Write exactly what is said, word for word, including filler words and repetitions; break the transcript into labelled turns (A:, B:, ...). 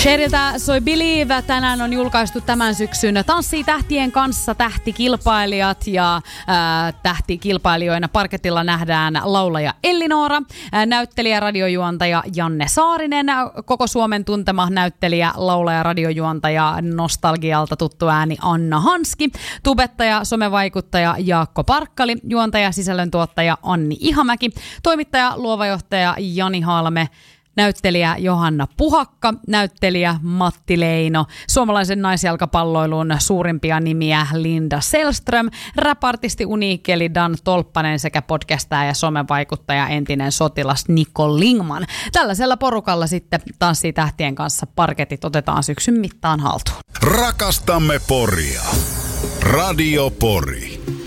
A: Sheriltä soi Believe. Tänään on julkaistu tämän syksyn Tanssii tähtien kanssa tähtikilpailijat ja äh, tähtikilpailijoina parketilla nähdään laulaja Ellinora, äh, näyttelijä, radiojuontaja Janne Saarinen, koko Suomen tuntema näyttelijä, laulaja, radiojuontaja, nostalgialta tuttu ääni Anna Hanski, tubettaja, somevaikuttaja Jaakko Parkkali, juontaja, sisällöntuottaja Anni Ihamäki, toimittaja, luovajohtaja Jani Halme, näyttelijä Johanna Puhakka, näyttelijä Matti Leino, suomalaisen naisjalkapalloilun suurimpia nimiä Linda Selström, rap-artisti Uniikeli Dan Tolppanen sekä podcastaja ja somevaikuttaja entinen sotilas Niko Lingman. Tällaisella porukalla sitten Tanssii tähtien kanssa parketit otetaan syksyn mittaan haltuun.
B: Rakastamme Poria. Radio Pori.